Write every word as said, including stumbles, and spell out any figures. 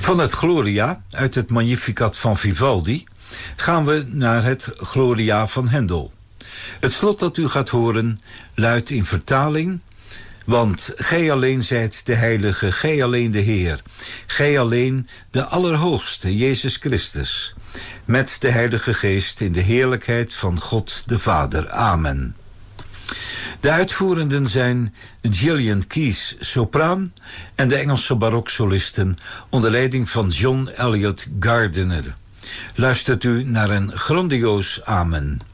Van het Gloria uit het Magnificat van Vivaldi gaan we naar het Gloria van Händel. Het slot dat u gaat horen luidt in vertaling: want gij alleen zijt de Heilige, gij alleen de Heer, gij alleen de Allerhoogste, Jezus Christus, met de Heilige Geest in de heerlijkheid van God de Vader. Amen. De uitvoerenden zijn Gillian Keys, sopraan, en de Engelse baroksolisten onder leiding van John Elliott Gardiner. Luistert u naar een grandioos Amen.